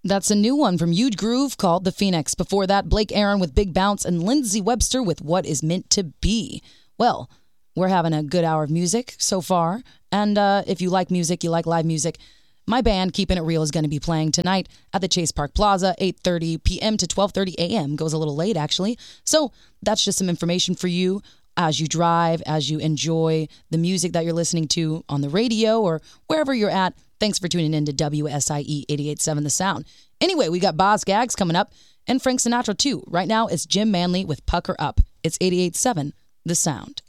That's a new one from Huge Groove called The Phoenix. Before that, Blake Aaron with Big Bounce and Lindsey Webster with What Is Meant to Be. Well, we're having a good hour of music so far. And if you like music, you like live music, my band, Keeping It Real, is going to be playing tonight at the Chase Park Plaza, 8:30 p.m. to 12:30 a.m. Goes a little late, actually. So that's just some information for you as you drive, as you enjoy the music that you're listening to on the radio or wherever you're at. Thanks for tuning in to WSIE 88.7 The Sound. Anyway, we got Boz Gags coming up and Frank Sinatra too. Right now, it's Jim Manley with Pucker Up. It's 88.7 The Sound.